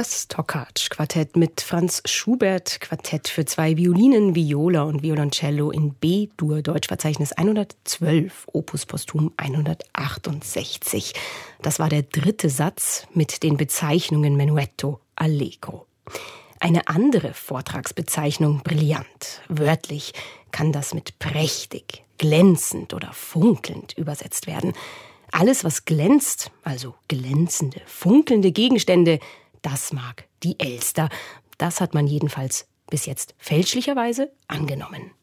Das Toccage-Quartett mit Franz Schubert, Quartett für 2 Violinen, Viola und Violoncello in B-Dur, Deutschverzeichnis 112, Opus posthum 168. Das war der 3. Satz mit den Bezeichnungen Menuetto, Allegro. Eine andere Vortragsbezeichnung, brillant, wörtlich, kann das mit prächtig, glänzend oder funkelnd übersetzt werden. Alles, was glänzt, also glänzende, funkelnde Gegenstände, das mag die Elster. Das hat man jedenfalls bis jetzt fälschlicherweise angenommen.